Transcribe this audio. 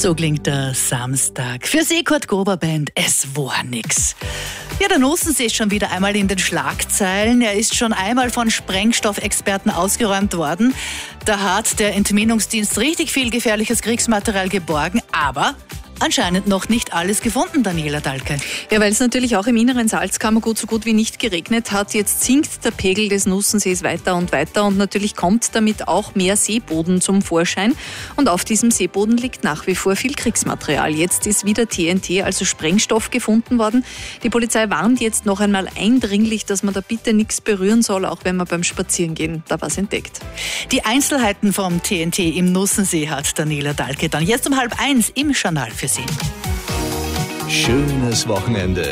So klingt der Samstag. Für Kurt Gruber Band, es war nix. Ja, der Nussensee ist schon wieder einmal in den Schlagzeilen. Er ist schon einmal von Sprengstoffexperten ausgeräumt worden. Da hat der Entminungsdienst richtig viel gefährliches Kriegsmaterial geborgen, aber anscheinend noch nicht alles gefunden, Daniela Dahlke. Ja, weil es natürlich auch im inneren Salzkammergut so gut wie nicht geregnet hat. Jetzt sinkt der Pegel des Nussensees weiter und natürlich kommt damit auch mehr Seeboden zum Vorschein. Und auf diesem Seeboden liegt nach wie vor viel Kriegsmaterial. Jetzt ist wieder TNT, also Sprengstoff, gefunden worden. Die Polizei warnt jetzt noch einmal eindringlich, dass man da bitte nichts berühren soll, auch wenn man beim Spazierengehen da was entdeckt. Die Einzelheiten vom TNT im Nussensee hat Daniela Dahlke dann jetzt um 12:30 im Journal für Sie. Schönes Wochenende